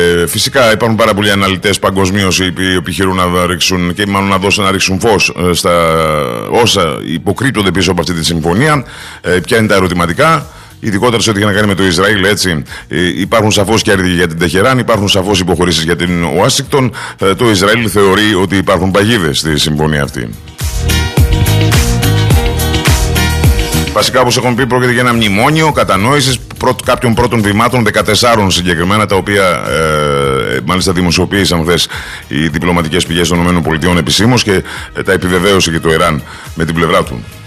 Φυσικά υπάρχουν πάρα πολλοί αναλυτές παγκοσμίως οι οποίοι επιχειρούν να ρίξουν και μάλλον να ρίξουν φως στα όσα υποκρύπτονται πίσω από αυτή τη συμφωνία. Ποια είναι τα ερωτηματικά, ειδικότερα σε ό,τι έχει να κάνει με το Ισραήλ, έτσι. Υπάρχουν σαφώς κέρδη για την Τεχεράν, υπάρχουν σαφώς υποχωρήσεις για την Ουάσιγκτον. Το Ισραήλ θεωρεί ότι υπάρχουν παγίδες στη συμφωνία αυτή. Βασικά, όπως έχουμε πει, πρόκειται για ένα μνημόνιο κατανόησης κάποιων πρώτων βημάτων, 14 συγκεκριμένα, τα οποία μάλιστα δημοσιοποίησαν χθες οι διπλωματικές πηγές των ΗΠΑ επισήμως και τα επιβεβαίωσε και το Ιράν με την πλευρά του.